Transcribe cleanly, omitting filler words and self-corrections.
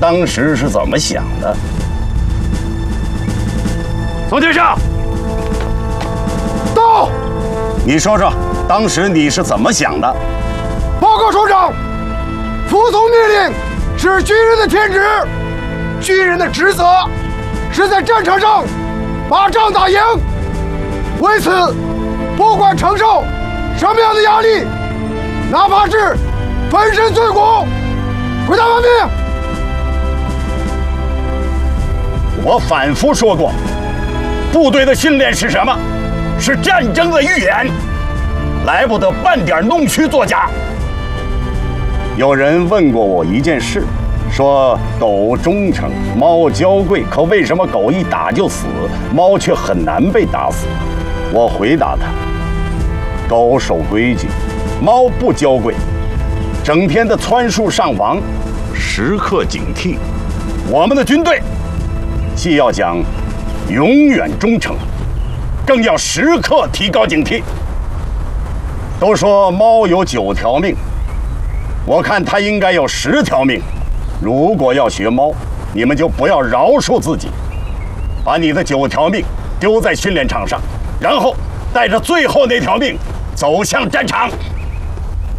当时是怎么想的？ 宋先生， 到。 你说说，当时你是怎么想的？ 报告首长，服从命令是军人的天职，军人的职责是在战场上把仗打赢。为此，不管承受什么样的压力，哪怕是粉身碎骨，回答完毕。 我反复说过，部队的训练是什么？是战争的预演，来不得半点弄虚作假。有人问过我一件事，说狗忠诚，猫娇贵，可为什么狗一打就死，猫却很难被打死？我回答他：狗守规矩，猫不娇贵，整天的蹿树上房，时刻警惕。我们的军队既要讲永远忠诚，更要时刻提高警惕。都说猫有9条命，我看它应该有10条命。如果要学猫，你们就不要饶恕自己，把你的9条命丢在训练场上，然后带着最后那条命走向战场。